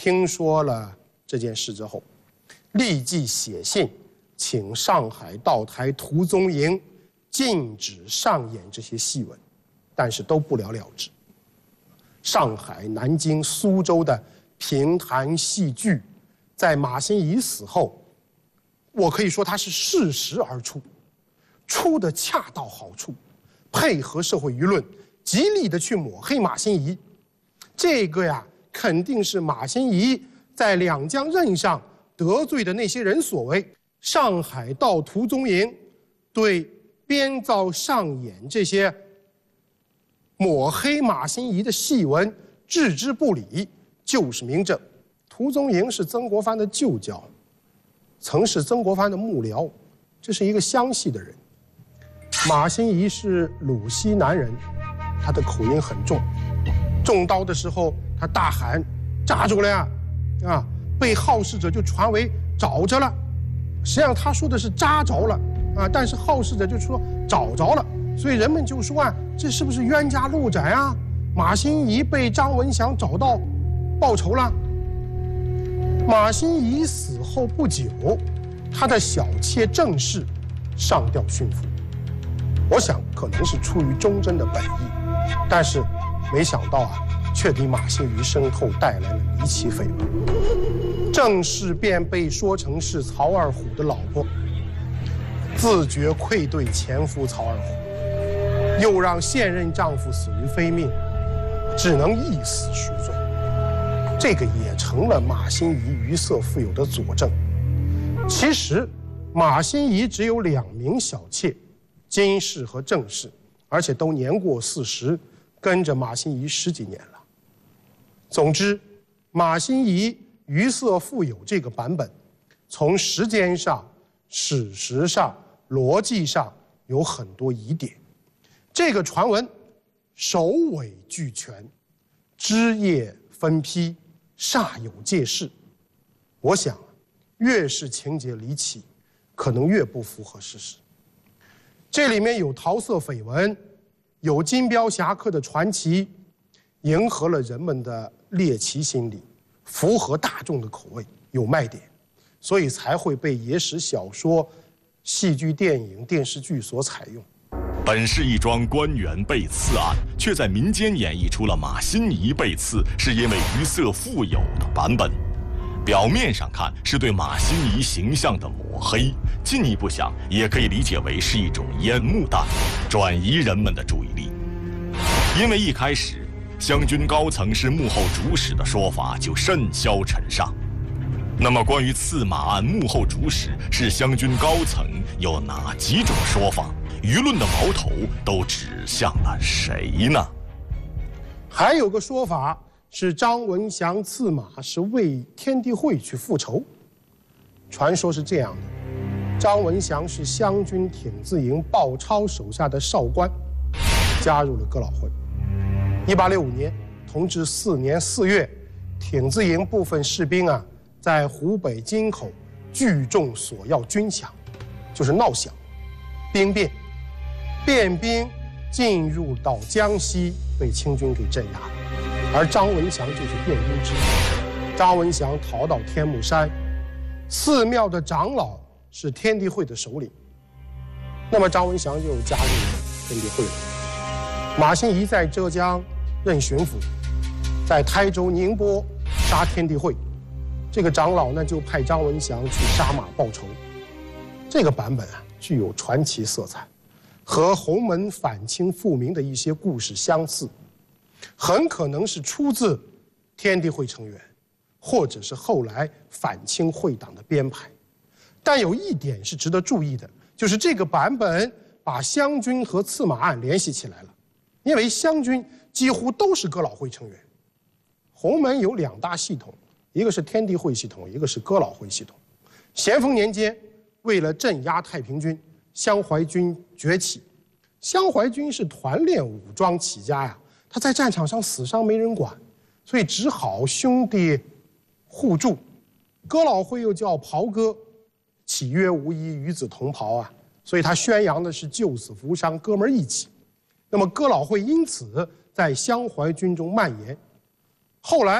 听说了这件事之后，立即写信请上海道台屠宗营禁止上演这些戏文，但是都不了了之。上海、南京、苏州的评弹戏剧，在马新贻死后，我可以说它是适时而出，出的恰到好处，配合社会舆论，极力的去抹黑马新贻。这个呀，肯定是马新贻在两江任上得罪的那些人所为。上海道屠宗营对编造上演这些抹黑马新贻的戏文置之不理，就是明证。屠宗营是曾国藩的旧交，曾是曾国藩的幕僚，这是一个湘系的人。马新贻是鲁西南人，他的口音很重。中刀的时候，他大喊：“扎住了呀！”啊，被好事者就传为找着了。实际上他说的是扎着了啊，但是好事者就说找着了，所以人们就说啊，这是不是冤家路窄啊？马新贻被张文祥找到报仇了。马新贻死后不久，他的小妾郑氏上吊殉夫。我想可能是出于忠贞的本意，但是没想到啊，却给马新贻身后带来了离奇绯闻。郑氏便被说成是曹二虎的老婆，自觉愧对前夫曹二虎，又让现任丈夫死于非命，只能以死赎罪。这个也成了马新贻余色富有的佐证。其实，马新贻只有2名小妾，金氏和郑氏，而且都年过40，跟着马新贻10几年了。总之，马新贻余色富有这个版本，从时间上、史实上、逻辑上有很多疑点。这个传闻首尾俱全，枝叶分批，煞有介事。我想，越是情节离奇，可能越不符合事实。这里面有桃色绯闻，有金标侠客的传奇，迎合了人们的猎奇心理，符合大众的口味，有卖点，所以才会被野史小说、戏剧、电影、电视剧所采用。 本是一桩官员被刺案，却在民间演绎出了马新贻被刺是因为余色富有的版本。表面上看是对马新贻形象的抹黑，进一步想也可以理解为是一种烟幕弹，转移人们的注意力。因为一开始湘军高层是幕后主使的说法就甚嚣尘上，那么关于刺马案幕后主使是湘军高层有哪几种说法？舆论的矛头都指向了谁呢？ 还有个说法是张文祥刺马是为天地会去复仇。传说是这样的：张文祥是湘军挺字营鲍超手下的少官，加入了哥老会。1865年，同治4年4月，挺字营部分士兵啊，在湖北京口聚众索要军饷，就是闹饷、兵变。变兵进入到江西，被清军给镇压了，而张文祥就是变兵之一。张文祥逃到天目山，寺庙的长老是天地会的首领，那么张文祥就加入了天地会了。马新贻在浙江任巡抚，在台州、宁波杀天地会，这个长老呢就派张文祥去杀马报仇。这个版本啊，具有传奇色彩，和洪门反清复明的一些故事相似，很可能是出自天地会成员，或者是后来反清会党的编排。但有一点是值得注意的，就是这个版本把湘军和刺马案联系起来了，因为湘军几乎都是哥老会成员。洪门有2大系统，一个是天地会系统，一个是哥老会系统。咸丰年间，为了镇压太平军，湘淮军崛起。湘淮军是团练武装起家呀，他在战场上死伤没人管，所以只好兄弟互助。哥老会又叫袍哥，岂曰无衣，与子同袍啊，所以他宣扬的是救死扶伤，哥们儿义气。那么哥老会因此在湘淮军中蔓延。后来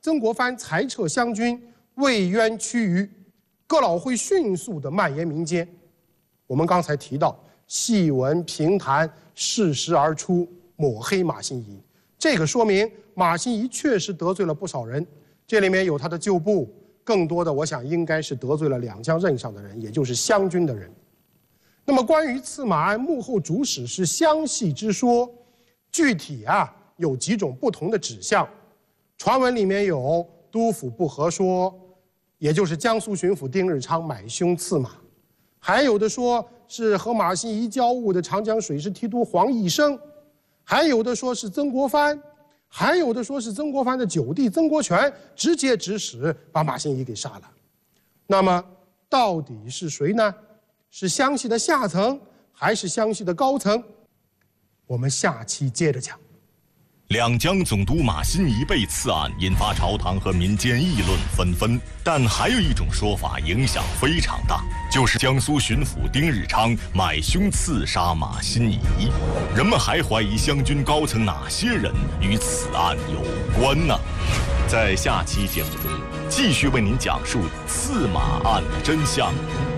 曾国藩裁撤湘军，魏渊驱余，哥老会迅速地蔓延民间。我们刚才提到，戏文评弹适时而出，抹黑马新贻，这个说明马新贻确实得罪了不少人，这里面有他的旧部，更多的我想应该是得罪了两江任上的人，也就是湘军的人。那么关于刺马案幕后主使是湘系之说，具体有几种不同的指向。传闻里面有督府不和说，也就是江苏巡抚丁日昌买凶刺马，还有的说是和马新贻交恶的长江水师提督黄义生，还有的说是曾国藩，还有的说是曾国藩的九弟曾国荃直接指使把马新贻给杀了。那么到底是谁呢？是湘系的下层还是湘系的高层？我们下期接着讲。 两江总督马新贻被刺案引发朝堂和民间议论纷纷，但还有一种说法影响非常大，就是江苏巡抚丁日昌买凶刺杀马新贻。人们还怀疑湘军高层哪些人与此案有关呢？在下期节目中，继续为您讲述刺马案的真相。